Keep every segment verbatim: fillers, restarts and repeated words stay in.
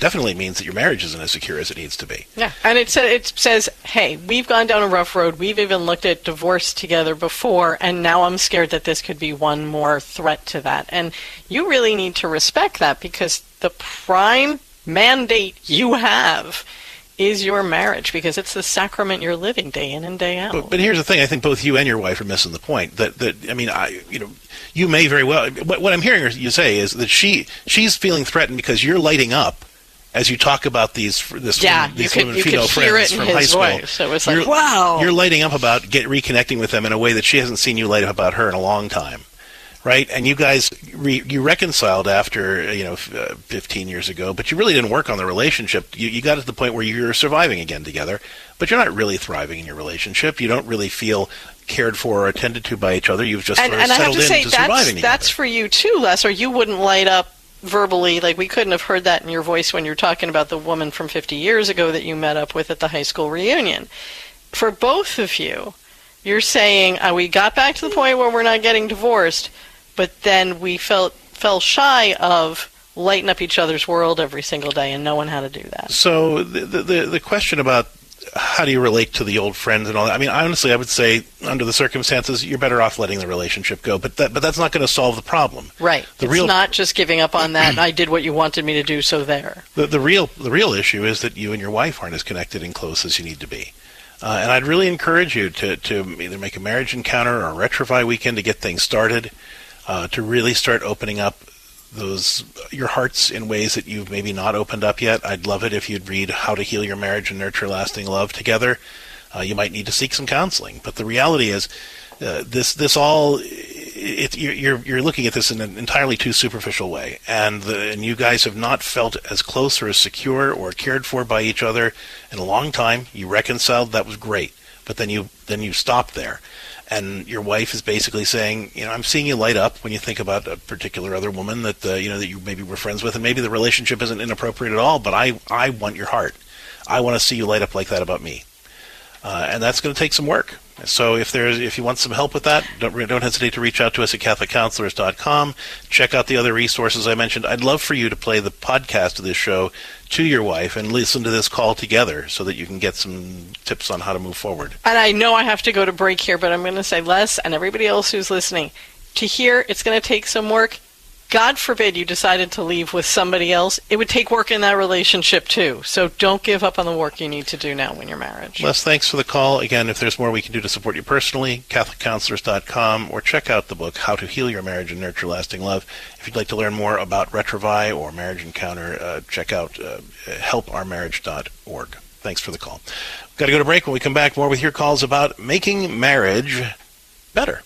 definitely means that your marriage isn't as secure as it needs to be. Yeah, and it, sa- it says, hey, we've gone down a rough road. We've even looked at divorce together before, and now I'm scared that this could be one more threat to that. And you really need to respect that, because the prime mandate you have is your marriage, because it's the sacrament you're living day in and day out. But, but here's the thing: I think both you and your wife are missing the point. That that I mean, I you know, you may very well. What, what I'm hearing you say is that she she's feeling threatened because you're lighting up as you talk about these this yeah, these you could, women, you female could hear friends it in from his high school. Voice. It was like, you're, wow, you're lighting up about get reconnecting with them in a way that she hasn't seen you light up about her in a long time. Right, and you guys re, you reconciled after you know uh, fifteen years ago, but you really didn't work on the relationship. You, you got to the point where you're surviving again together, but you're not really thriving in your relationship. You don't really feel cared for or attended to by each other. You've just and, sort of and I have settled to say, into that's, surviving together. That's for you too, Les, or you wouldn't light up verbally. Like, we couldn't have heard that in your voice when you're talking about the woman from fifty years ago that you met up with at the high school reunion. For both of you, you're saying, uh, we got back to the point where we're not getting divorced, but then we felt fell shy of lighting up each other's world every single day, and no one how to do that. So the, the the question about how do you relate to the old friends and all that, I mean, honestly, I would say under the circumstances, you're better off letting the relationship go. But that but that's not going to solve the problem. Right. The it's real, not just giving up on that, I did what you wanted me to do, so there. The, the real the real issue is that you and your wife aren't as connected and close as you need to be. Uh, and I'd really encourage you to, to either make a marriage encounter or a Retrify weekend to get things started. Uh, to really start opening up those your hearts in ways that you've maybe not opened up yet. I'd love it if you'd read How to Heal Your Marriage and Nurture Lasting Love together. Uh, you might need to seek some counseling. But the reality is, uh, this this all it, you're you're looking at this in an entirely too superficial way, and the, and you guys have not felt as close or as secure or cared for by each other in a long time. You reconciled, that was great, but then you then you stopped there. And your wife is basically saying, you know, I'm seeing you light up when you think about a particular other woman that, uh, you know, that you maybe were friends with, and maybe the relationship isn't inappropriate at all, but I, I want your heart. I want to see you light up like that about me. Uh, and that's going to take some work. So if there's, if you want some help with that, don't, don't hesitate to reach out to us at Catholic Counselors dot com. Check out the other resources I mentioned. I'd love for you to play the podcast of this show to your wife and listen to this call together so that you can get some tips on how to move forward. And I know I have to go to break here, but I'm going to say, Les, and everybody else who's listening, to hear it's going to take some work. God forbid you decided to leave with somebody else. It would take work in that relationship, too. So don't give up on the work you need to do now in your marriage. Les, thanks for the call. Again, if there's more we can do to support you personally, Catholic Counselors dot com, or check out the book, How to Heal Your Marriage and Nurture Lasting Love. If you'd like to learn more about Retrify or Marriage Encounter, uh, check out uh, help our marriage dot org. Thanks for the call. We've got to go to break. When we come back, more with your calls about making marriage better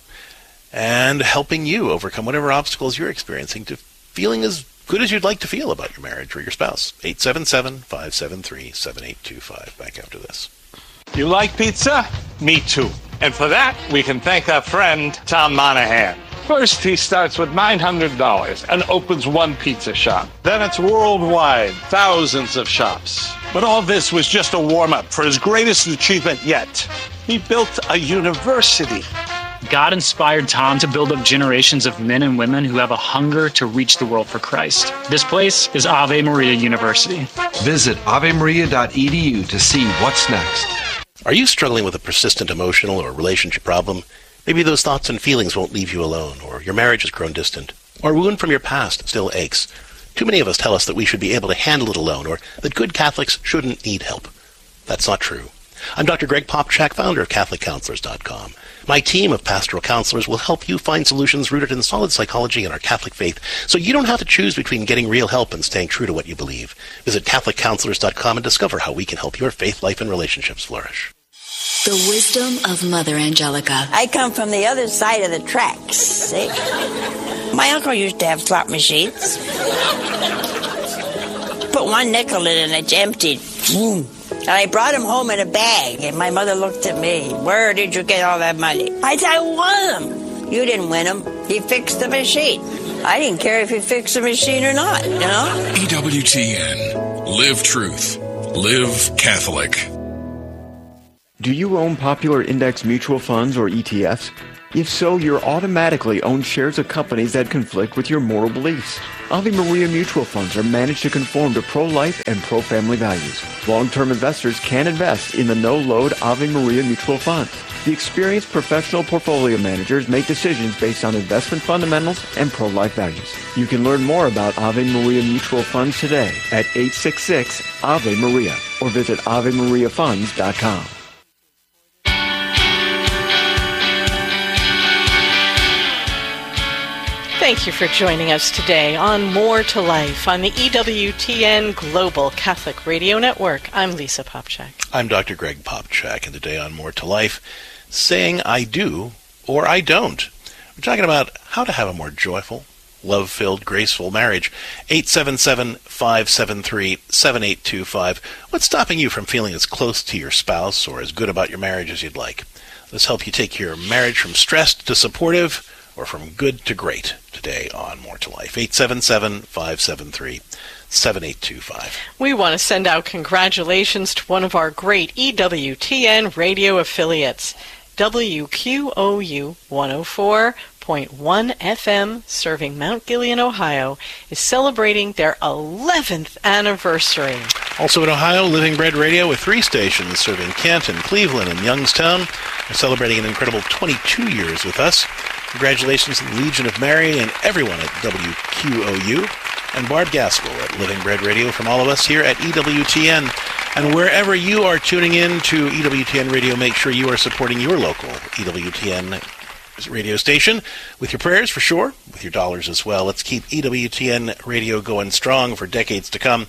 and helping you overcome whatever obstacles you're experiencing to feeling as good as you'd like to feel about your marriage or your spouse. eight seven seven, five seven three, seven eight two five. Back after this. You like pizza? Me too. And for that, we can thank our friend, Tom Monahan. First, he starts with nine hundred dollars and opens one pizza shop. Then it's worldwide, thousands of shops. But all this was just a warm-up for his greatest achievement yet. He built a university. God inspired Tom to build up generations of men and women who have a hunger to reach the world for Christ. This place is Ave Maria University. Visit ave maria dot e d u to see what's next. Are you struggling with a persistent emotional or relationship problem? Maybe those thoughts and feelings won't leave you alone, or your marriage has grown distant, or a wound from your past still aches. Too many of us tell us that we should be able to handle it alone, or that good Catholics shouldn't need help. That's not true. I'm Doctor Greg Popchak, founder of Catholic Counselors dot com. My team of pastoral counselors will help you find solutions rooted in solid psychology and our Catholic faith, so you don't have to choose between getting real help and staying true to what you believe. Visit Catholic Counselors dot com and discover how we can help your faith, life, and relationships flourish. The wisdom of Mother Angelica. I come from the other side of the tracks, see? My uncle used to have slot machines. Put one nickel in and it's emptied. And I brought him home in a bag, and my mother looked at me. Where did you get all that money? I said, I won them. You didn't win them. He fixed the machine. I didn't care if he fixed the machine or not, you know? E W T N. Live truth. Live Catholic. Do you own popular index mutual funds or E T Fs? If so, you're automatically owned shares of companies that conflict with your moral beliefs. Ave Maria mutual funds are managed to conform to pro-life and pro-family values. Long-term investors can invest in the no-load Ave Maria mutual funds. The experienced professional portfolio managers make decisions based on investment fundamentals and pro-life values. You can learn more about Ave Maria mutual funds today at eight six six Ave Maria or visit ave maria funds dot com. Thank you for joining us today on More to Life on the E W T N Global Catholic Radio Network. I'm Lisa Popchak. I'm Doctor Greg Popchak, and today on More to Life, saying I do or I don't. We're talking about how to have a more joyful, love-filled, graceful marriage. eight seven seven, five seven three, seven eight two five. What's stopping you from feeling as close to your spouse or as good about your marriage as you'd like? Let's help you take your marriage from stressed to supportive, or from good to great, today on More to Life. eight seven seven, five seven three, seven eight two five. We want to send out congratulations to one of our great E W T N radio affiliates. W Q O U one oh four point one F M, serving Mount Gilead, Ohio, is celebrating their eleventh anniversary. Also in Ohio, Living Bread Radio with three stations serving Canton, Cleveland, and Youngstown are celebrating an incredible twenty-two years with us. Congratulations to the Legion of Mary and everyone at W Q O U, and Barb Gaskell at Living Bread Radio from all of us here at E W T N. And wherever you are tuning in to E W T N Radio, make sure you are supporting your local E W T N radio station with your prayers, for sure, with your dollars as well. Let's keep E W T N Radio going strong for decades to come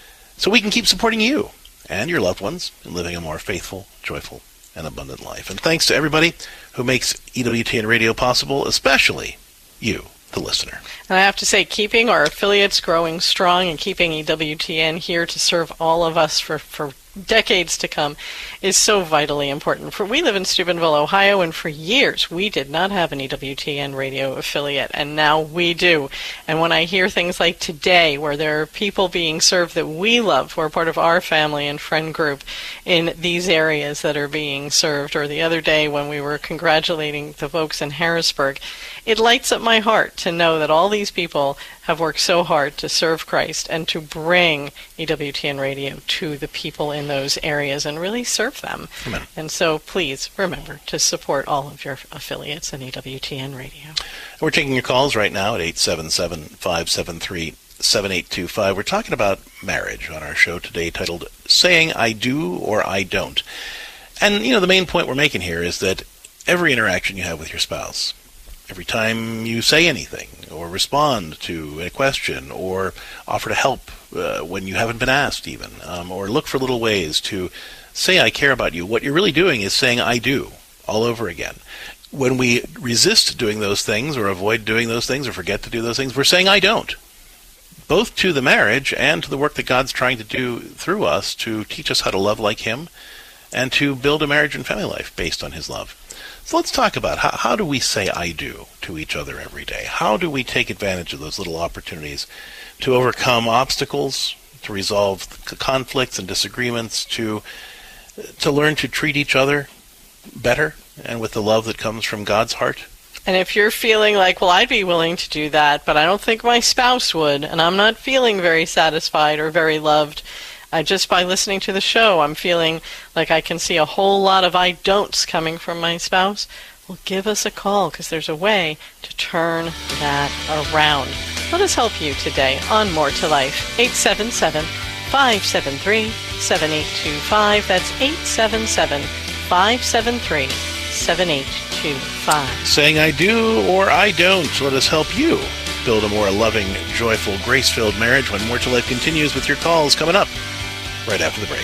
so we can keep supporting you and your loved ones in living a more faithful, joyful, and abundant life. And thanks to everybody who makes E W T N Radio possible, especially you, the listener. And I have to say, keeping our affiliates growing strong and keeping E W T N here to serve all of us for, for decades to come is so vitally important. For we live in Steubenville, Ohio, and for years we did not have an E W T N radio affiliate, and now we do. And when I hear things like today, where there are people being served that we love, who are part of our family and friend group in these areas that are being served, or the other day when we were congratulating the folks in Harrisburg, it lights up my heart to know that all these people have worked so hard to serve Christ and to bring E W T N Radio to the people in those areas and really serve them. Amen. And so please remember to support all of your affiliates in E W T N Radio. And we're taking your calls right now at eight seven seven, five seven three, seven eight two five. We're talking about marriage on our show today, titled Saying I Do or I Don't. And, you know, the main point we're making here is that every interaction you have with your spouse, every time you say anything or respond to a question or offer to help uh, when you haven't been asked even, um, or look for little ways to say I care about you, what you're really doing is saying I do all over again. When we resist doing those things or avoid doing those things or forget to do those things, we're saying I don't, both to the marriage and to the work that God's trying to do through us to teach us how to love like Him and to build a marriage and family life based on His love. So let's talk about how, how do we say I do to each other every day? How do we take advantage of those little opportunities to overcome obstacles, to resolve conflicts and disagreements, to to learn to treat each other better and with the love that comes from God's heart? And if you're feeling like, well, I'd be willing to do that, but I don't think my spouse would, and I'm not feeling very satisfied or very loved, Uh, just by listening to the show, I'm feeling like I can see a whole lot of I don'ts coming from my spouse. Well, give us a call, because there's a way to turn that around. Let us help you today on More to Life. eight seven seven, five seven three, seven eight two five. That's eight seven seven, five seven three, seven eight two five. Saying I do or I don't. Let us help you build a more loving, joyful, grace-filled marriage when More to Life continues with your calls coming up right after the break.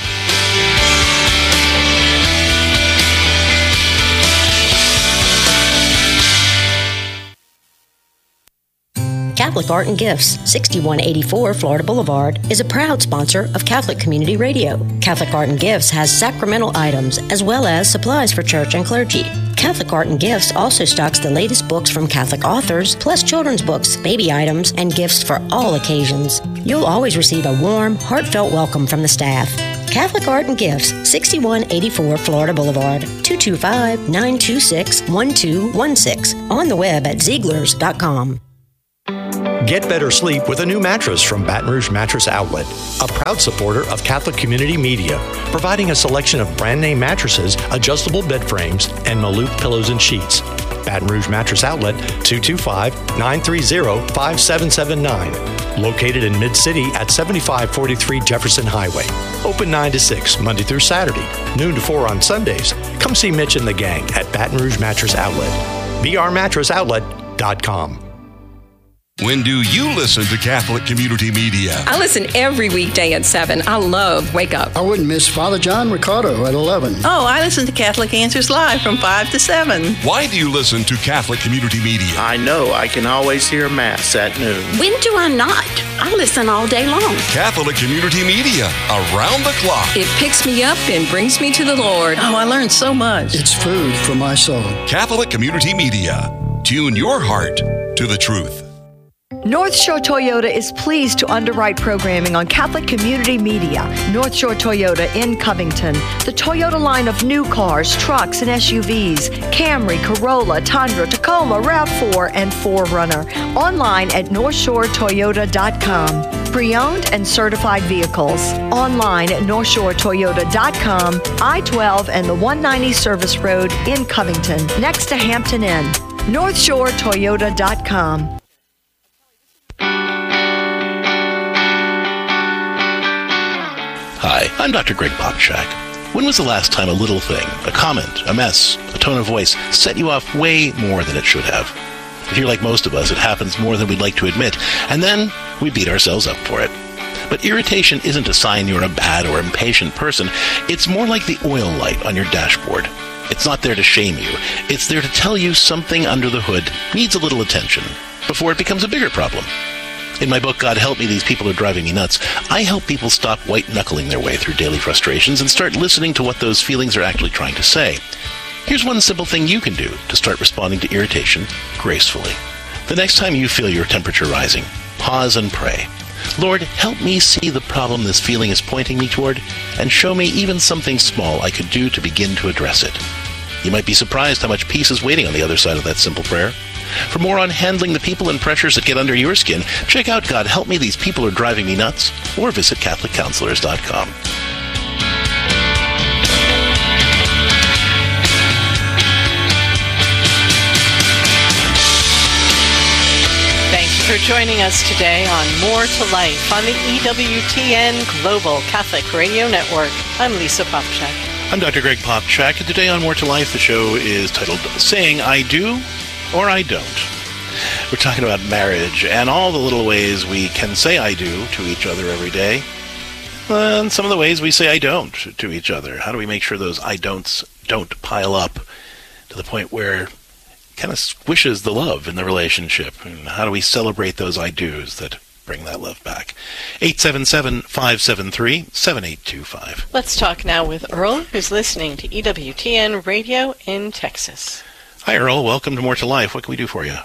Catholic Art and Gifts, sixty-one eighty-four Florida Boulevard, is a proud sponsor of Catholic Community Radio. Catholic Art and Gifts has sacramental items as well as supplies for church and clergy. Catholic Art and Gifts also stocks the latest books from Catholic authors, plus children's books, baby items, and gifts for all occasions. You'll always receive a warm, heartfelt welcome from the staff. Catholic Art and Gifts, sixty-one eighty-four Florida Boulevard, two two five, nine two six, one two one six. On the web at Zieglers dot com. Get better sleep with a new mattress from Baton Rouge Mattress Outlet, a proud supporter of Catholic Community Media, providing a selection of brand name mattresses, adjustable bed frames, and Maloof pillows and sheets. Baton Rouge Mattress Outlet, two two five, nine three zero, five seven seven nine. Located in Mid-City at seventy-five forty-three Jefferson Highway. Open nine to six, Monday through Saturday, noon to four on Sundays. Come see Mitch and the gang at Baton Rouge Mattress Outlet. B R mattress outlet dot com. When do you listen to Catholic Community Media? I listen every weekday at seven. I love Wake Up. I wouldn't miss Father John Ricardo at eleven. Oh, I listen to Catholic Answers Live from five to seven. Why do you listen to Catholic Community Media? I know I can always hear Mass at noon. When do I not? I listen all day long. Catholic Community Media, around the clock. It picks me up and brings me to the Lord. Oh, I learned so much. It's food for my soul. Catholic Community Media. Tune your heart to the truth. North Shore Toyota is pleased to underwrite programming on Catholic Community Media. North Shore Toyota in Covington. The Toyota line of new cars, trucks, and S U Vs. Camry, Corolla, Tundra, Tacoma, RAV four, and four runner. Online at north shore toyota dot com. Pre-owned and certified vehicles. Online at north shore toyota dot com. I twelve and the one ninety Service Road in Covington, next to Hampton Inn. north shore toyota dot com. Hi, I'm Doctor Greg Popchak. When was the last time a little thing, a comment, a mess, a tone of voice, set you off way more than it should have? If you're like most of us, it happens more than we'd like to admit, and then we beat ourselves up for it. But irritation isn't a sign you're a bad or impatient person. It's more like the oil light on your dashboard. It's not there to shame you. It's there to tell you something under the hood needs a little attention before it becomes a bigger problem. In my book, God Help Me, These People Are Driving Me Nuts, I help people stop white-knuckling their way through daily frustrations and start listening to what those feelings are actually trying to say. Here's one simple thing you can do to start responding to irritation gracefully. The next time you feel your temperature rising, pause and pray. Lord, help me see the problem this feeling is pointing me toward, and show me even something small I could do to begin to address it. You might be surprised how much peace is waiting on the other side of that simple prayer. For more on handling the people and pressures that get under your skin, check out God Help Me, These People Are Driving Me Nuts, or visit Catholic Counselors dot com. Thank you for joining us today on More to Life on the E W T N Global Catholic Radio Network. I'm Lisa Popchak. I'm Doctor Greg Popchak, and today on More to Life, the show is titled Saying I Do or I Don't. We're talking about marriage and all the little ways we can say I do to each other every day, and some of the ways we say I don't to each other. How do we make sure those I don'ts don't pile up to the point where it kind of squishes the love in the relationship? And how do we celebrate those I do's that bring that love back? eight seven seven, five seven three, seven eight two five. Let's talk now with Earl, who's listening to E W T N Radio in Texas. Hi, Earl. Welcome to More to Life. What can we do for you?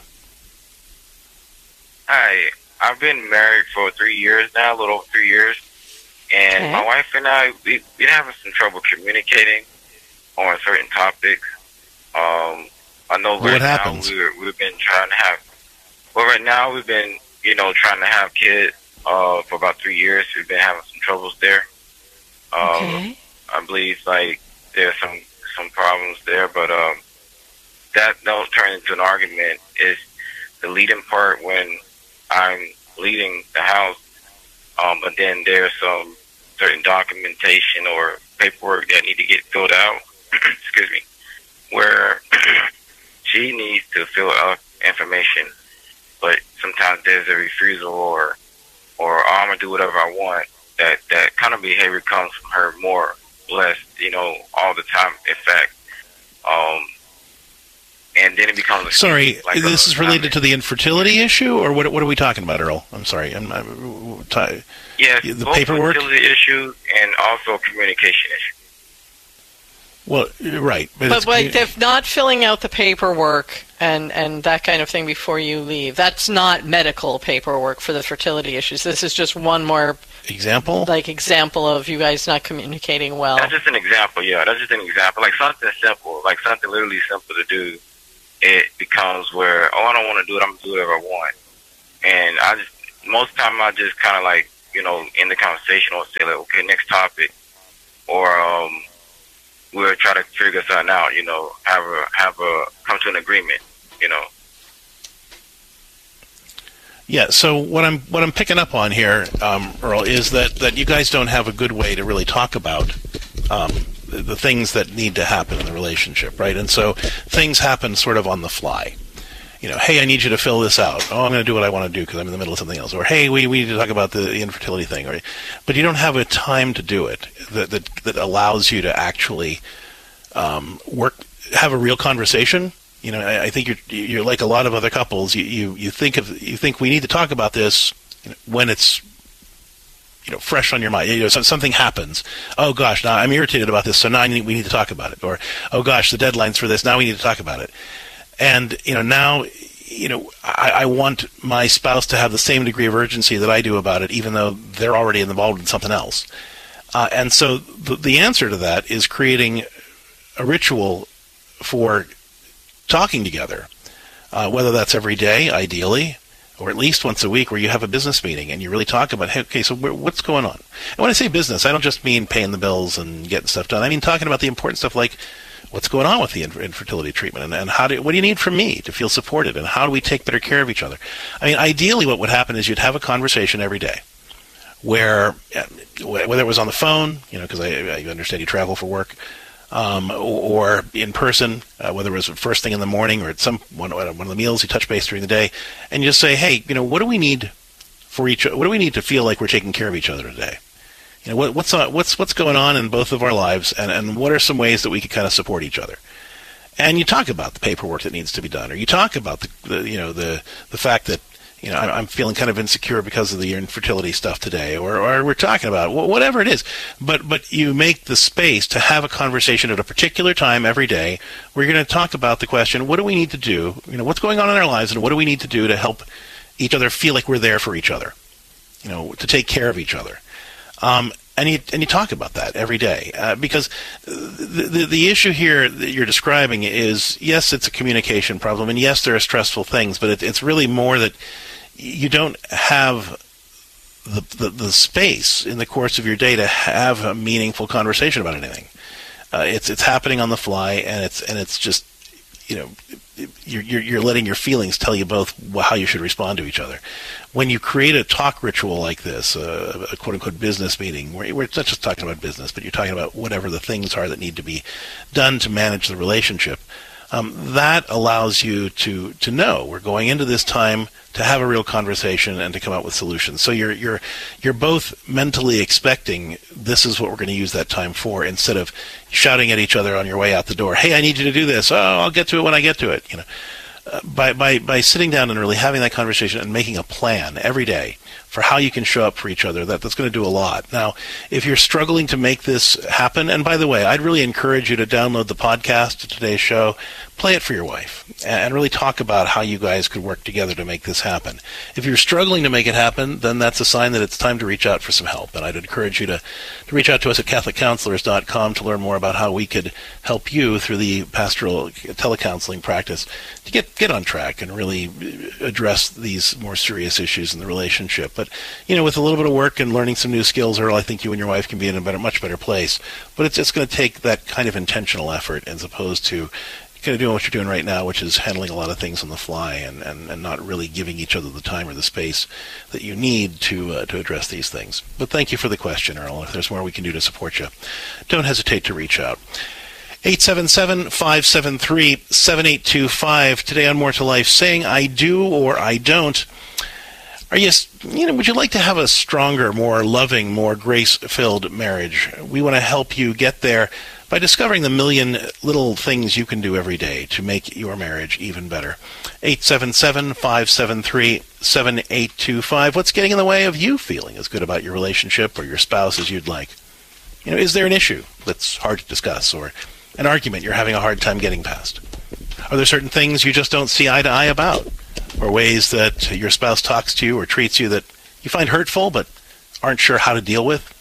Hi. I've been married for three years now, a little over three years. And okay. my wife and I, we, we're having some trouble communicating on certain topics. Um, I know well, right what happens? now we're, we've been trying to have, well, right now we've been, you know, trying to have kids uh, for about three years. We've been having some troubles there. Um, okay. I believe, like, there's some, some problems there, but um, that don't turn into an argument. Is the leading part when I'm leading the house, um, but then there's some certain documentation or paperwork that need to get filled out, excuse me, where she needs to fill out information, but sometimes there's a refusal or, or oh, I'm going to do whatever I want. That, that kind of behavior comes from her more or less, you know, all the time, in fact. Um, and then it becomes a sorry, like this a, is related to the infertility issue, or what? What are we talking about, Earl? I'm sorry. I'm, I'm t- yes, the both paperwork fertility issues and also communication issues. Well, right, but, but like if not filling out the paperwork and and that kind of thing before you leave, that's not medical paperwork for the fertility issues. This is just one more example? Like example of you guys not communicating well. That's just an example, yeah. That's just an example. Like something simple, like something literally simple to do, it becomes where, oh, I don't want to do it, I'm going to do whatever I want. And I just, most of the time I just kind of like, you know, end the conversation or say like, okay, next topic. Or um, we'll try to figure something out, you know, have a, have a, come to an agreement, you know. Yeah, so what I'm what I'm picking up on here, um, Earl, is that, that you guys don't have a good way to really talk about um, the, the things that need to happen in the relationship, right? And so things happen sort of on the fly. You know, hey, I need you to fill this out. Oh, I'm going to do what I want to do because I'm in the middle of something else. Or, hey, we, we need to talk about the infertility thing. Or, but you don't have a time to do it that that, that allows you to actually um, work, have a real conversation. You know, I, I think you're you're like a lot of other couples. You, you you think of you think we need to talk about this you know, when it's you know fresh on your mind. You know, so something happens. Oh gosh, now I'm irritated about this. So now I need, we need to talk about it. Or oh gosh, the deadline's for this. Now we need to talk about it. And you know now you know I, I want my spouse to have the same degree of urgency that I do about it, even though they're already involved in something else. Uh, and so the, the answer to that is creating a ritual for talking together, uh, whether that's every day, ideally, or at least once a week where you have a business meeting and you really talk about, hey, okay, so what's going on? And when I say business, I don't just mean paying the bills and getting stuff done. I mean talking about the important stuff like what's going on with the infertility treatment and, and how do, what do you need from me to feel supported and how do we take better care of each other? I mean, ideally what would happen is you'd have a conversation every day where, whether it was on the phone, you know, because I, I understand you travel for work, Um, or in person, uh, whether it was first thing in the morning or at some one, one of the meals you touch base during the day, and you just say, hey, you know, what do we need for each? What do we need to feel like we're taking care of each other today? You know, what, what's uh, what's what's going on in both of our lives, and, and what are some ways that we could kind of support each other? And you talk about the paperwork that needs to be done, or you talk about the, the you know the the fact that you know I'm feeling kind of insecure because of the infertility stuff today, or or we're talking about whatever it is. But but you make the space to have a conversation at a particular time every day where you're going to talk about the question, what do we need to do? You know, what's going on in our lives, and what do we need to do to help each other feel like we're there for each other? You know, to take care of each other. Um, and you and you talk about that every day uh, because the, the the issue here that you're describing is, yes, it's a communication problem, and yes, there are stressful things, but it, it's really more that you don't have the, the the space in the course of your day to have a meaningful conversation about anything. Uh, it's it's happening on the fly, and it's and it's just you know you're you're letting your feelings tell you both how you should respond to each other. When you create a talk ritual like this, uh, a quote-unquote business meeting, where we're not just talking about business, but you're talking about whatever the things are that need to be done to manage the relationship, um, that allows you to to know we're going into this time to have a real conversation and to come up with solutions. So you're you're you're both mentally expecting this is what we're going to use that time for, instead of shouting at each other on your way out the door. Hey, I need you to do this. Oh, I'll get to it when I get to it. You know. Uh, by, by by sitting down and really having that conversation and making a plan every day for how you can show up for each other, that, that's going to do a lot. Now, if you're struggling to make this happen, and by the way, I'd really encourage you to download the podcast of today's show, play it for your wife, and really talk about how you guys could work together to make this happen. If you're struggling to make it happen, then that's a sign that it's time to reach out for some help. And I'd encourage you to, to reach out to us at Catholic Counselors dot com to learn more about how we could help you through the pastoral telecounseling practice to get, get on track and really address these more serious issues in the relationship. But, you know, with a little bit of work and learning some new skills, Earl, I think you and your wife can be in a better, much better place. But it's, it's going to take that kind of intentional effort as opposed to kind of doing what you're doing right now, which is handling a lot of things on the fly and, and, and not really giving each other the time or the space that you need to uh, to address these things. But thank you for the question, Earl. If there's more we can do to support you, don't hesitate to reach out. eight seven seven, five seven three, seven eight two five. Today on More to Life, saying I do or I don't. Are you, you know, would you like to have a stronger, more loving, more grace-filled marriage? We want to help you get there by discovering the million little things you can do every day to make your marriage even better. eight seven seven, five seven three, seven eight two five. What's getting in the way of you feeling as good about your relationship or your spouse as you'd like? You know, is there an issue that's hard to discuss, or an argument you're having a hard time getting past? Are there certain things you just don't see eye to eye about, or ways that your spouse talks to you or treats you that you find hurtful but aren't sure how to deal with.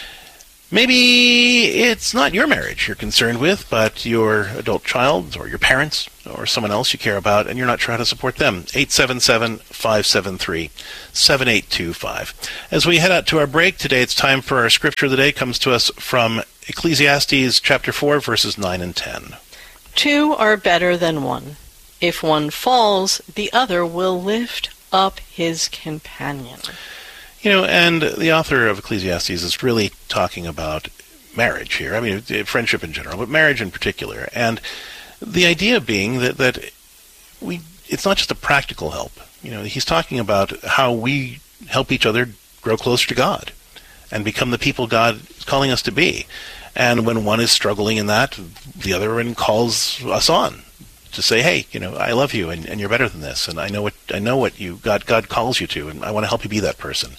Maybe it's not your marriage you're concerned with, but your adult child or your parents or someone else you care about, and you're not sure how to support them. eight seven seven, five seven three, seven eight two five. As we head out to our break today, it's time for our scripture of the day. It comes to us from Ecclesiastes chapter four, verses nine and ten. Two are better than one. If one falls, the other will lift up his companion. You know, and the author of Ecclesiastes is really talking about marriage here. I mean, friendship in general, but marriage in particular. And the idea being that, that we it's not just a practical help. You know, he's talking about how we help each other grow closer to God and become the people God is calling us to be. And when one is struggling in that, the other one calls us on to say, hey, you know, I love you, and, and you're better than this, and I know what I know what you God God calls you to, and I want to help you be that person.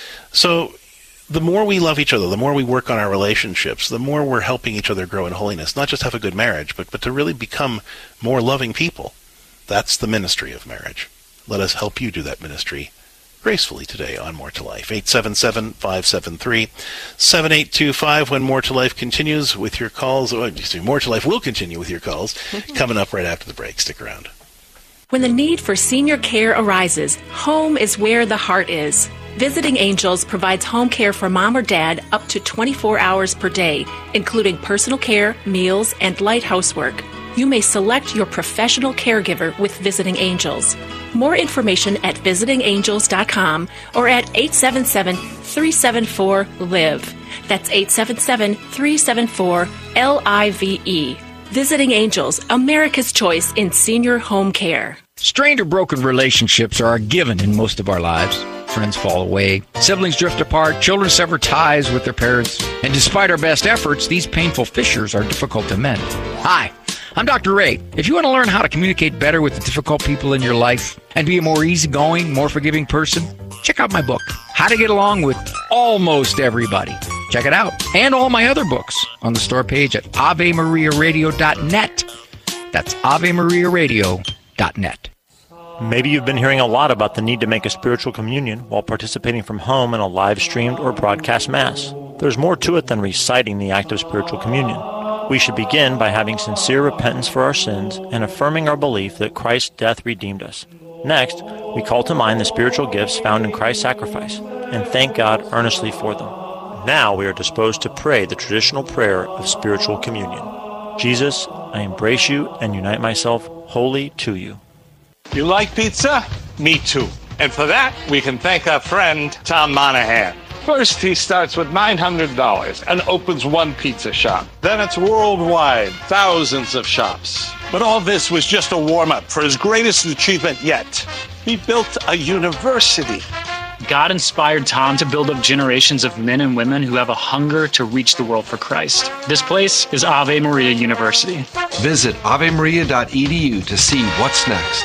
So the more we love each other, the more we work on our relationships, the more we're helping each other grow in holiness, not just have a good marriage, but, but to really become more loving people. That's the ministry of marriage. Let us help you do that ministry gracefully today on More to Life. eight seven seven, five seven three, seven eight two five. When More to Life continues with your calls. Oh, excuse me, More to Life will continue with your calls coming up right after the break. Stick around. When the need for senior care arises, home is where the heart is. Visiting Angels provides home care for mom or dad up to twenty-four hours per day, including personal care, meals, and light housework. You may select your professional caregiver with Visiting Angels. More information at visiting angels dot com or at eight seven seven, three seven four, L I V E. That's eight seven seven, three seven four, L I V E. Visiting Angels, America's choice in senior home care. Strained or broken relationships are a given in most of our lives. Friends fall away, siblings drift apart, children sever ties with their parents, and despite our best efforts, these painful fissures are difficult to mend. Hi, I'm Doctor Ray. If you want to learn how to communicate better with the difficult people in your life and be a more easygoing, more forgiving person, check out my book, How to Get Along with Almost Everybody. Check it out. And all my other books on the store page at ave maria radio dot net. That's ave maria radio dot net. Maybe you've been hearing a lot about the need to make a spiritual communion while participating from home in a live-streamed or broadcast Mass. There's more to it than reciting the act of spiritual communion. We should begin by having sincere repentance for our sins and affirming our belief that Christ's death redeemed us. Next, we call to mind the spiritual gifts found in Christ's sacrifice and thank God earnestly for them. Now we are disposed to pray the traditional prayer of spiritual communion. Jesus, I embrace you and unite myself wholly to you. You like pizza? Me too. And for that, we can thank our friend, Tom Monahan. First, he starts with nine hundred dollars and opens one pizza shop. Then it's worldwide, thousands of shops. But all this was just a warm-up for his greatest achievement yet. He built a university. God inspired Tom to build up generations of men and women who have a hunger to reach the world for Christ. This place is Ave Maria University. Visit ave maria dot e d u to see what's next.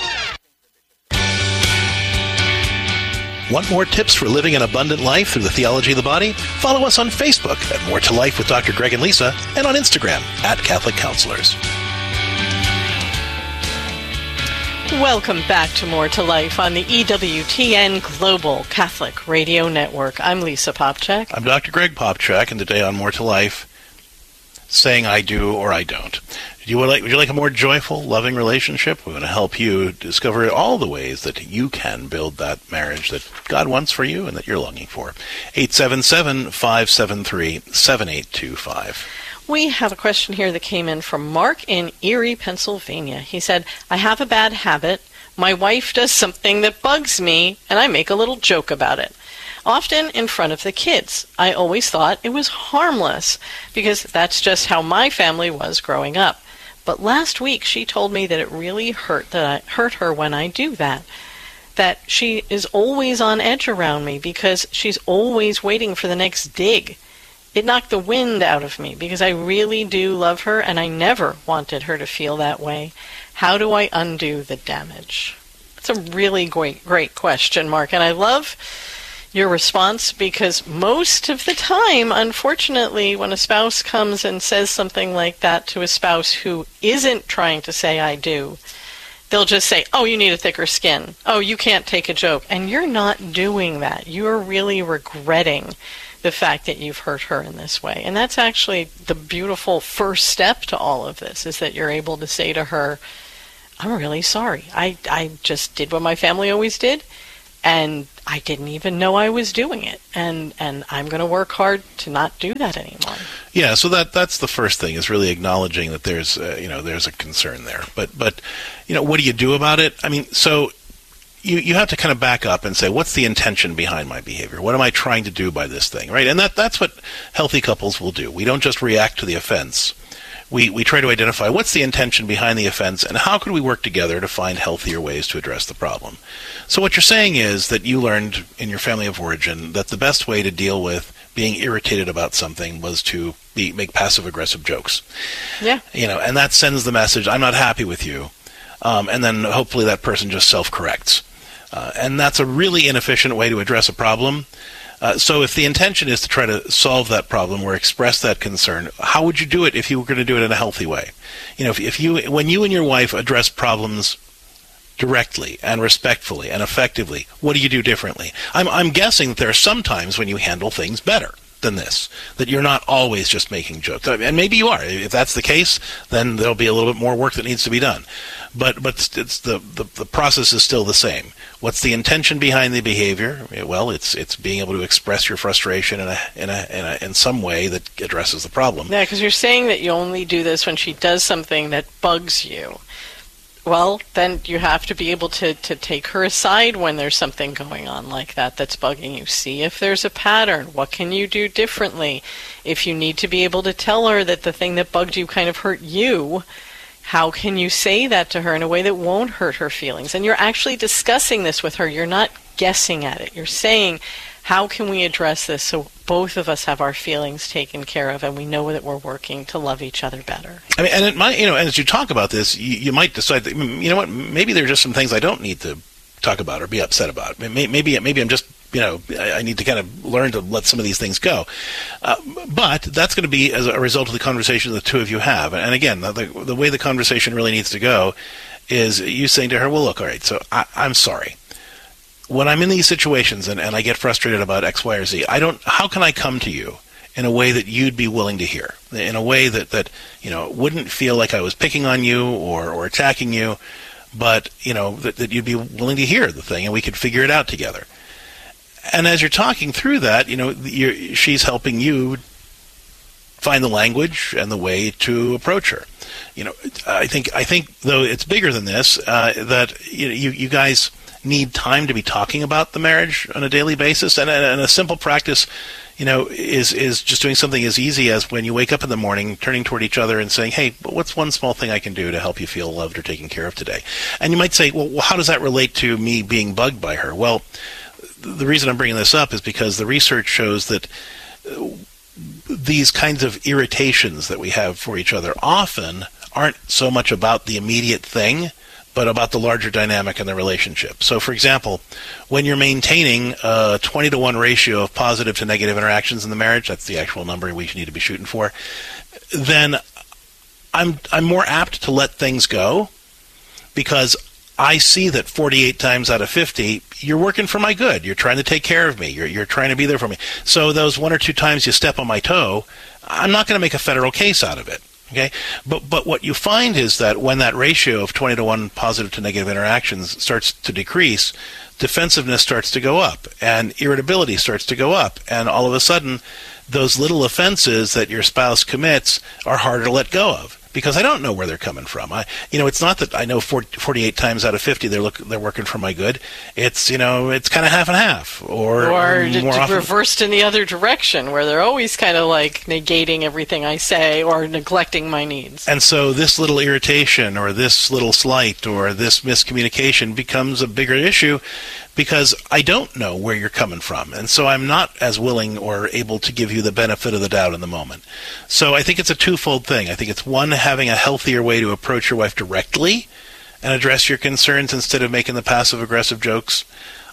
Want more tips for living an abundant life through the theology of the body? Follow us on Facebook at More to Life with Doctor Greg and Lisa, and on Instagram at Catholic Counselors. Welcome back to More to Life on the E W T N Global Catholic Radio Network. I'm Lisa Popchak. I'm Doctor Greg Popchak, and today on More to Life, saying I do or I don't. Do you like, would you like a more joyful, loving relationship? We want to help you discover all the ways that you can build that marriage that God wants for you and that you're longing for. eight seven seven, five seven three, seven eight two five. We have a question here that came in from Mark in Erie, Pennsylvania. He said, I have a bad habit. My wife does something that bugs me, and I make a little joke about it. Often in front of the kids. I always thought it was harmless, because that's just how my family was growing up. But last week she told me that it really hurt that I hurt her when I do that. That she is always on edge around me because she's always waiting for the next dig. It knocked the wind out of me because I really do love her and I never wanted her to feel that way. How do I undo the damage? It's a really great, great question, Mark, and I love your response because most of the time, unfortunately, when a spouse comes and says something like that to a spouse who isn't trying to say I do, they'll just say, oh, you need a thicker skin. Oh, you can't take a joke. And you're not doing that. You're really regretting the fact that you've hurt her in this way. And that's actually the beautiful first step to all of this, is that you're able to say to her, I'm really sorry. I, I just did what my family always did, and I didn't even know I was doing it. And, and I'm going to work hard to not do that anymore. Yeah, so that that's the first thing, is really acknowledging that there's uh, you know there's a concern there. But but you know, what do you do about it? I mean, so you you have to kind of back up and say, what's the intention behind my behavior? What am I trying to do by this thing, right? And that that's what healthy couples will do. We don't just react to the offense. We we try to identify what's the intention behind the offense, and how can we work together to find healthier ways to address the problem. So what you're saying is that you learned in your family of origin that the best way to deal with being irritated about something was to be, make passive-aggressive jokes. Yeah. You know, and that sends the message, I'm not happy with you. Um, and then hopefully that person just self-corrects. Uh, and that's a really inefficient way to address a problem. Uh, so if the intention is to try to solve that problem or express that concern, how would you do it if you were going to do it in a healthy way? You know, if, if you, when you and your wife address problems directly and respectfully and effectively, what do you do differently? I'm, I'm guessing that there are some times when you handle things better than this, that you're not always just making jokes. And maybe you are. If that's the case, then there'll be a little bit more work that needs to be done. But but it's the, the, the process is still the same. What's the intention behind the behavior? Well, it's it's being able to express your frustration in a in a in, a, in some way that addresses the problem. Yeah, because you're saying that you only do this when she does something that bugs you. Well, then you have to be able to, to take her aside when there's something going on like that that's bugging you. See if there's a pattern. What can you do differently? If you need to be able to tell her that the thing that bugged you kind of hurt you, how can you say that to her in a way that won't hurt her feelings? And you're actually discussing this with her. You're not guessing at it. You're saying, how can we address this so both of us have our feelings taken care of and we know that we're working to love each other better? I mean, and it might, you know, as you talk about this, you, you might decide that, you know what, maybe there are just some things I don't need to talk about or be upset about. Maybe, maybe I'm just, you know, I need to kind of learn to let some of these things go. Uh, but that's going to be as a result of the conversation the two of you have. And again, the, the way the conversation really needs to go is you saying to her, well, look, all right, so I, I'm sorry. When I'm in these situations and, and I get frustrated about X, Y, or Z, I don't, how can I come to you in a way that you'd be willing to hear? In a way that, that you know, wouldn't feel like I was picking on you or, or attacking you, but, you know, that, that you'd be willing to hear the thing and we could figure it out together. And as you're talking through that, you know, you're, she's helping you find the language and the way to approach her. You know, I think, I think though it's bigger than this, uh, that you know, you, you guys need time to be talking about the marriage on a daily basis, and, and a simple practice, you know, is is just doing something as easy as when you wake up in the morning, turning toward each other and saying, hey, what's one small thing I can do to help you feel loved or taken care of today? And you might say, well, how does that relate to me being bugged by her? Well, the reason I'm bringing this up is because the research shows that these kinds of irritations that we have for each other often aren't so much about the immediate thing, but about the larger dynamic in the relationship. So, for example, when you're maintaining a twenty to one ratio of positive to negative interactions in the marriage, that's the actual number we need to be shooting for, then I'm I'm more apt to let things go because I see that forty-eight times out of fifty, you're working for my good. You're trying to take care of me. You're you're trying to be there for me. So those one or two times you step on my toe, I'm not going to make a federal case out of it. Okay, but but what you find is that when that ratio of twenty to one positive to negative interactions starts to decrease, defensiveness starts to go up, and irritability starts to go up, and all of a sudden, those little offenses that your spouse commits are harder to let go of. Because I don't know where they're coming from. I, you know, it's not that I know forty-eight times out of fifty they're look they're working for my good. It's you know, it's kind of half and half, or or more d- often reversed in the other direction, where they're always kind of like negating everything I say or neglecting my needs. And so this little irritation, or this little slight, or this miscommunication becomes a bigger issue because I don't know where you're coming from, and so I'm not as willing or able to give you the benefit of the doubt in the moment. So I think it's a twofold thing. I think it's one, having a healthier way to approach your wife directly and address your concerns instead of making the passive-aggressive jokes.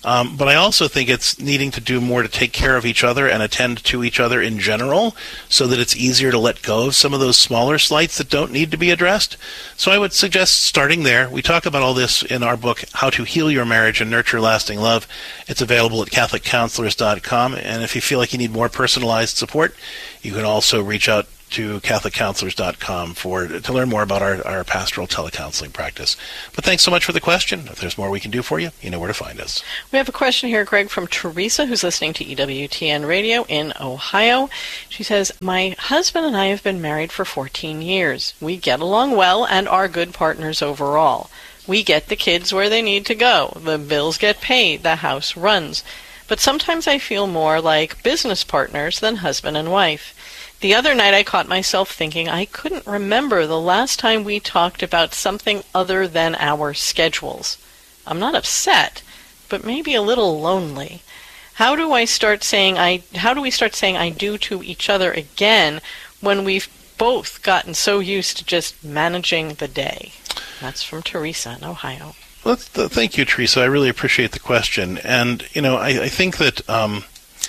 Um, but I also think it's needing to do more to take care of each other and attend to each other in general so that it's easier to let go of some of those smaller slights that don't need to be addressed. So I would suggest starting there. We talk about all this in our book, How to Heal Your Marriage and Nurture Lasting Love. It's available at Catholic Counselors dot com. And if you feel like you need more personalized support, you can also reach out to Catholic Counselors dot com for to learn more about our, our pastoral telecounseling practice. But thanks so much for the question. If there's more we can do for you, you know where to find us. We have a question here, Greg, from Teresa, who's listening to E W T N Radio in Ohio. She says, my husband and I have been married for fourteen years. We get along well and are good partners overall. We get the kids where they need to go. The bills get paid. The house runs. But sometimes I feel more like business partners than husband and wife. The other night I caught myself thinking I couldn't remember the last time we talked about something other than our schedules. I'm not upset, but maybe a little lonely. How do I start saying I how do we start saying I do to each other again when we've both gotten so used to just managing the day? That's from Teresa in Ohio. Well, thank you, Teresa. I really appreciate the question. And, you know, I, I think that um,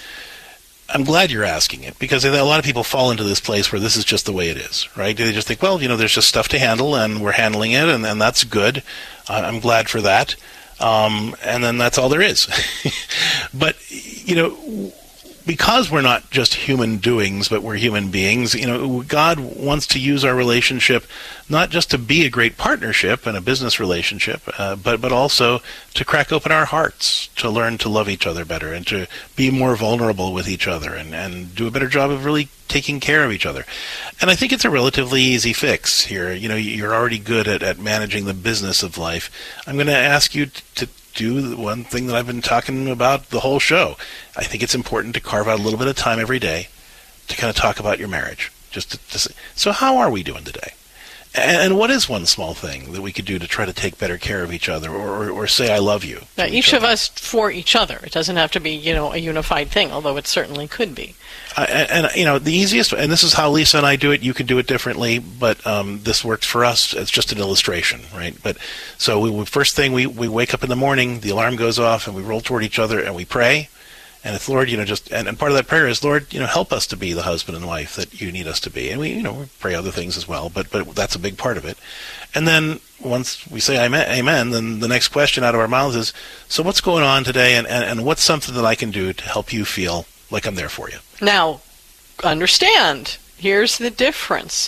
I'm glad you're asking it, because a lot of people fall into this place where this is just the way it is, right? They just think, well, you know, there's just stuff to handle, and we're handling it, and, and that's good. I'm glad for that. Um, and then that's all there is. But, you know, because we're not just human doings, but we're human beings, you know, God wants to use our relationship not just to be a great partnership and a business relationship, uh, but but also to crack open our hearts, to learn to love each other better, and to be more vulnerable with each other, and, and do a better job of really taking care of each other. And I think it's a relatively easy fix here. You know, you're already good at, at managing the business of life. I'm going to ask you to do the one thing that I've been talking about the whole show. I think it's important to carve out a little bit of time every day to kind of talk about your marriage. Just to, to say, so how are we doing today? And, and what is one small thing that we could do to try to take better care of each other, or, or, or say I love you? Now, each, each of us for each other. It doesn't have to be, you know, a unified thing, although it certainly could be. Uh, and, and, you know, the easiest, and this is how Lisa and I do it, you can do it differently, but um, this works for us. It's just an illustration, right? But so we, we first thing, we, we wake up in the morning, the alarm goes off, and we roll toward each other, and we pray. And it's, Lord, you know, just, and, and part of that prayer is, Lord, you know, help us to be the husband and wife that you need us to be. And we, you know, we pray other things as well, but but that's a big part of it. And then once we say amen, amen, then the next question out of our mouths is, so what's going on today, and, and, and what's something that I can do to help you feel like I'm there for you? Now, understand, here's the difference.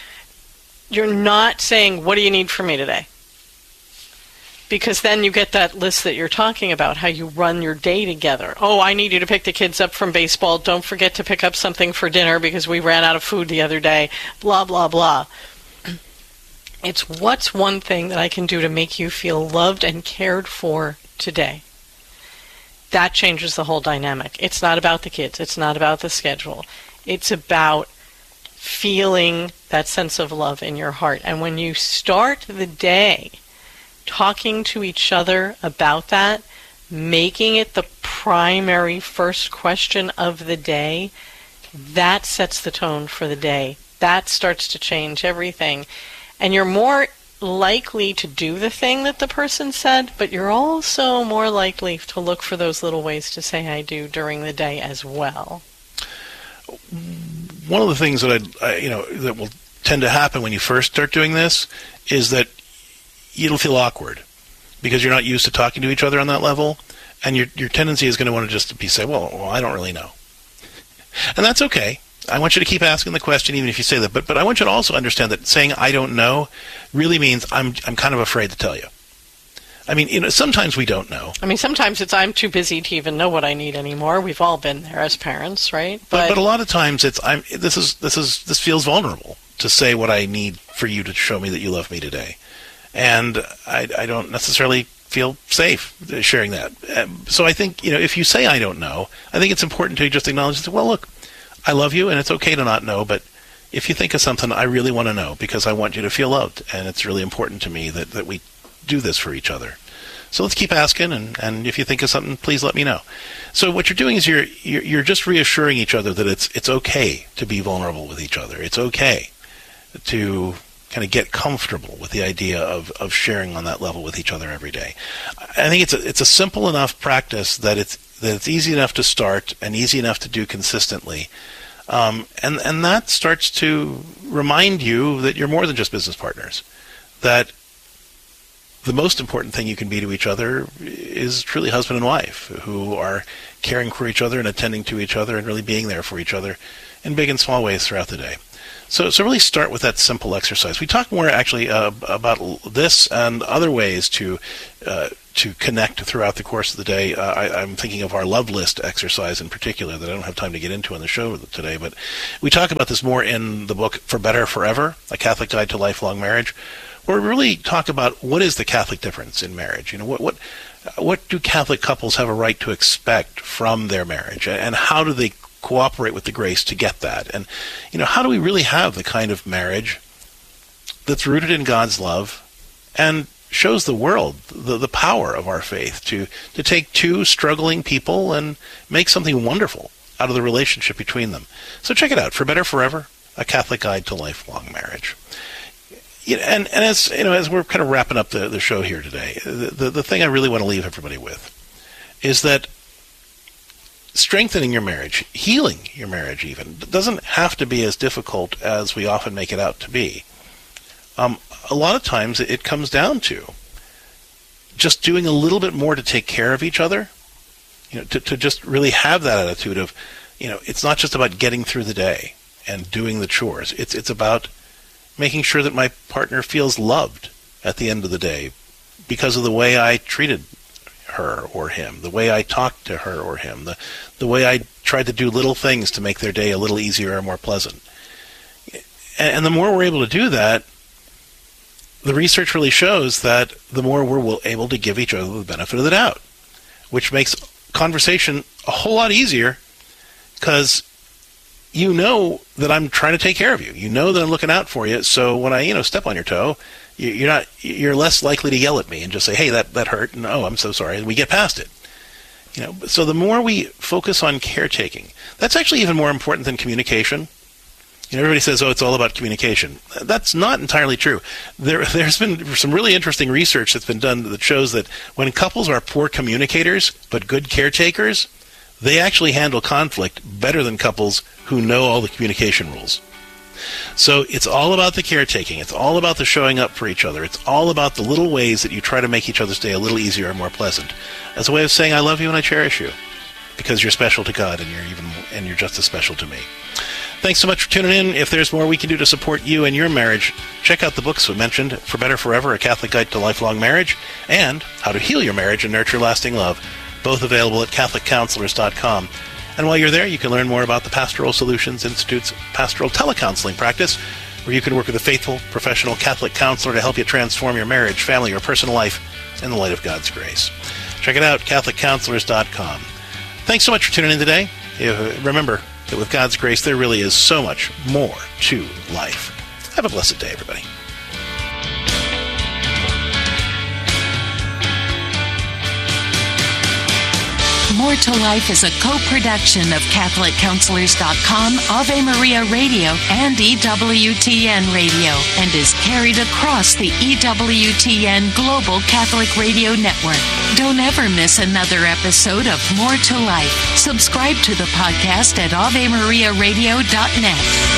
You're not saying, what do you need from me today? Because then you get that list that you're talking about, how you run your day together. Oh, I need you to pick the kids up from baseball. Don't forget to pick up something for dinner because we ran out of food the other day. Blah, blah, blah. It's what's one thing that I can do to make you feel loved and cared for today. That changes the whole dynamic. It's not about the kids. It's not about the schedule. It's about feeling that sense of love in your heart. And when you start the day talking to each other about that, making it the primary first question of the day, that sets the tone for the day. That starts to change everything. And you're more likely to do the thing that the person said, but you're also more likely to look for those little ways to say I do during the day as well. One of the things that I, I you know, that will tend to happen when you first start doing this is that it'll feel awkward because you're not used to talking to each other on that level, and your your tendency is going to want to just be say, well, well, I don't really know. And that's okay. I want you to keep asking the question even if you say that, but but I want you to also understand that saying I don't know really means I'm I'm kind of afraid to tell you. I mean, you know, sometimes we don't know. I mean, sometimes it's I'm too busy to even know what I need anymore. We've all been there as parents, right? But but, but a lot of times it's I'm this is this is this feels vulnerable to say what I need for you to show me that you love me today. And I, I don't necessarily feel safe sharing that. So I think, you know, if you say I don't know, I think it's important to just acknowledge that, well, look, I love you, and it's okay to not know, but if you think of something, I really want to know because I want you to feel loved, and it's really important to me that, that we do this for each other. So let's keep asking, and, and if you think of something, please let me know. So what you're doing is you're, you're you're just reassuring each other that it's it's okay to be vulnerable with each other. It's okay to kind of get comfortable with the idea of, of sharing on that level with each other every day. I think it's a, it's a simple enough practice that it's that it's easy enough to start and easy enough to do consistently. Um, and, and that starts to remind you that you're more than just business partners, that the most important thing you can be to each other is truly husband and wife who are caring for each other and attending to each other and really being there for each other in big and small ways throughout the day. So, so really start with that simple exercise. We talk more actually uh, about this and other ways to uh, to connect throughout the course of the day. Uh, I, I'm thinking of our love list exercise in particular that I don't have time to get into on the show today, but we talk about this more in the book For Better Forever, A Catholic Guide to Lifelong Marriage, where we really talk about what is the Catholic difference in marriage. You know, what what what do Catholic couples have a right to expect from their marriage, and how do they cooperate with the grace to get that? And, you know, how do we really have the kind of marriage that's rooted in God's love and shows the world the, the power of our faith to, to take two struggling people and make something wonderful out of the relationship between them? So check it out, For Better Forever, A Catholic Guide to Lifelong Marriage. You know, and, and as you know, as we're kind of wrapping up the, the show here today, the, the, the thing I really want to leave everybody with is that strengthening your marriage, healing your marriage even, doesn't have to be as difficult as we often make it out to be. Um, a lot of times it comes down to just doing a little bit more to take care of each other, you know, to, to just really have that attitude of, you know, it's not just about getting through the day and doing the chores. It's it's about making sure that my partner feels loved at the end of the day because of the way I treated her or him, the way I talked to her or him, the the way I tried to do little things to make their day a little easier or more pleasant. And, and the more we're able to do that, the research really shows that the more we're able to give each other the benefit of the doubt, which makes conversation a whole lot easier because you know that I'm trying to take care of you. You know that I'm looking out for you. So when I, you know, step on your toe, you're not, you're less likely to yell at me and just say, hey, that, that hurt, and oh, I'm so sorry, and we get past it. You know, so the more we focus on caretaking, that's actually even more important than communication. You know, everybody says, oh, it's all about communication. That's not entirely true. There, there's been some really interesting research that's been done that shows that when couples are poor communicators but good caretakers, they actually handle conflict better than couples who know all the communication rules. So it's all about the caretaking. It's all about the showing up for each other. It's all about the little ways that you try to make each other's day a little easier and more pleasant. As a way of saying I love you and I cherish you because you're special to God and you're even and you're just as special to me. Thanks so much for tuning in. If there's more we can do to support you and your marriage, check out the books we mentioned, For Better Forever, A Catholic Guide to Lifelong Marriage, and How to Heal Your Marriage and Nurture Lasting Love, both available at Catholic Counselors dot com. And while you're there, you can learn more about the Pastoral Solutions Institute's pastoral telecounseling practice, where you can work with a faithful, professional Catholic counselor to help you transform your marriage, family, or personal life in the light of God's grace. Check it out, Catholic Counselors dot com. Thanks so much for tuning in today. Remember that with God's grace, there really is so much more to life. Have a blessed day, everybody. More to Life is a co-production of Catholic Counselors dot com, Ave Maria Radio, and E W T N Radio, and is carried across the E W T N Global Catholic Radio Network. Don't ever miss another episode of More to Life. Subscribe to the podcast at Ave Maria Radio dot net.